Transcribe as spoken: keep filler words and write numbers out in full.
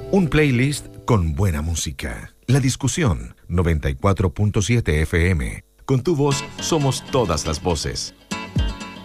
Un playlist con buena música. La Discusión, noventa y cuatro punto siete F M. Con tu voz somos todas las voces.